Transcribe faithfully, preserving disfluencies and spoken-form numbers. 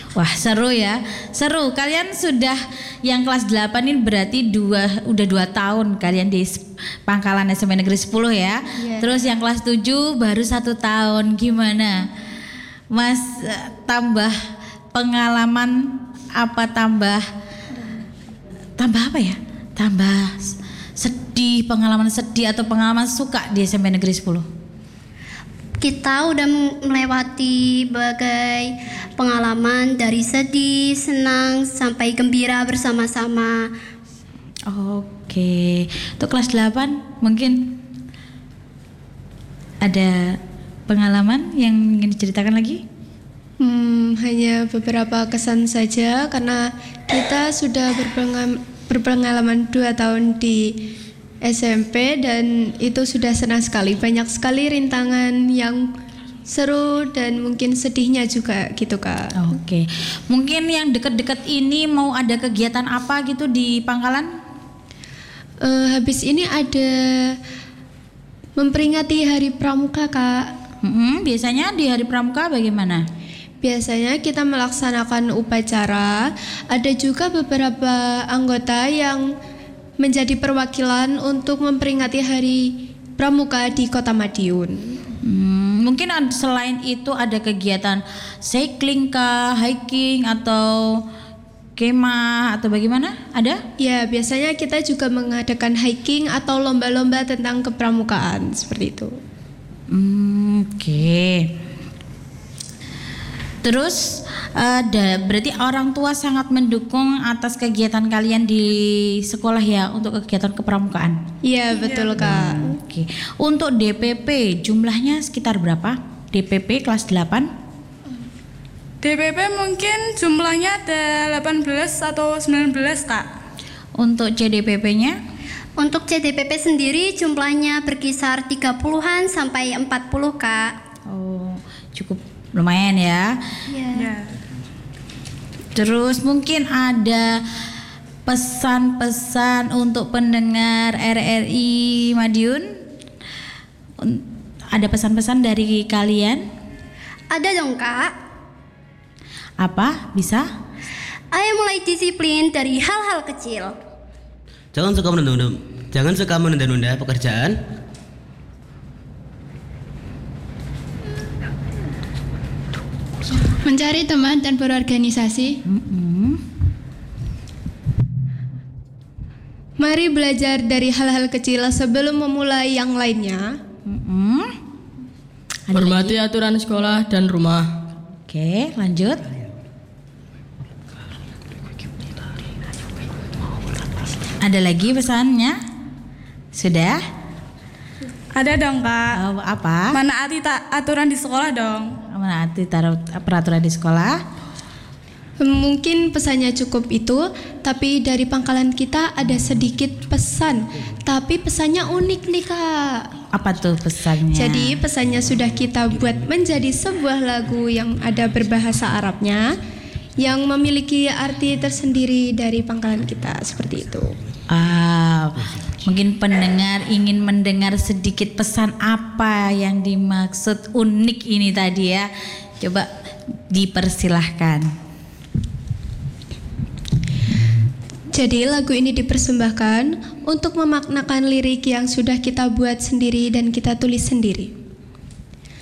Wah, seru ya. Seru. Kalian sudah yang kelas delapan ini berarti dua udah dua tahun kalian di Pangkalan S M P Negeri sepuluh ya. Yeah. Terus yang kelas tujuh baru satu tahun. Gimana? Mas tambah pengalaman apa tambah tambah apa ya? Tambah sedih, pengalaman sedih atau pengalaman suka di S M P Negeri sepuluh? Kita udah melewati berbagai pengalaman dari sedih, senang, sampai gembira bersama-sama. Oke, untuk kelas delapan mungkin ada pengalaman yang ingin diceritakan lagi? Hmm, hanya beberapa kesan saja karena kita sudah berpengalaman, berpengalaman dua tahun di S M P dan itu sudah senang sekali. Banyak sekali rintangan yang seru dan mungkin sedihnya juga gitu Kak. Oke, mungkin yang dekat-dekat ini mau ada kegiatan apa gitu di Pangkalan? Uh, habis ini ada memperingati Hari Pramuka Kak. Mm-hmm, biasanya di Hari Pramuka bagaimana? Biasanya kita melaksanakan upacara. Ada juga beberapa anggota yang menjadi perwakilan untuk memperingati Hari Pramuka di Kota Madiun. Hmm, mungkin selain itu ada kegiatan cycling kah, hiking atau kemah atau bagaimana? Ada? Ya, biasanya kita juga mengadakan hiking atau lomba-lomba tentang kepramukaan seperti itu. Hmm, Oke. Okay. Terus ada berarti orang tua sangat mendukung atas kegiatan kalian di sekolah ya untuk kegiatan kepramukaan. Iya betul Kak. Hmm, Oke. Okay. Untuk D P P jumlahnya sekitar berapa? D P P kelas delapan? D P P mungkin jumlahnya ada delapan belas atau sembilan belas Kak. Untuk C D P P-nya? Untuk C D P P sendiri jumlahnya berkisar tiga puluhan sampai empat puluh Kak. Oh, cukup lumayan ya. Iya. Ya. Terus mungkin ada pesan-pesan untuk pendengar R R I Madiun? Ada pesan-pesan dari kalian? Ada dong Kak. Apa? Bisa? Ayo mulai disiplin dari hal-hal kecil. Jangan suka menunda-nunda, jangan suka menunda-nunda pekerjaan. Mencari teman dan berorganisasi. Mm-hmm. Mari belajar dari hal-hal kecil sebelum memulai yang lainnya. Mm-hmm. Hormati aturan sekolah dan rumah. Oke, lanjut. Ada lagi pesannya? Sudah? Ada dong Kak. Oh, apa? Menaati ta- aturan di sekolah dong. Menaati taruh peraturan di sekolah. Mungkin pesannya cukup itu, tapi dari Pangkalan kita ada sedikit pesan. Tapi pesannya unik nih Kak. Apa tuh pesannya? Jadi pesannya sudah kita buat menjadi sebuah lagu yang ada berbahasa Arabnya, yang memiliki arti tersendiri dari Pangkalan kita, seperti itu. Ah, mungkin pendengar ingin mendengar sedikit pesan apa yang dimaksud unik ini tadi ya. Coba dipersilahkan. Jadi lagu ini dipersembahkan untuk memaknakan lirik yang sudah kita buat sendiri dan kita tulis sendiri.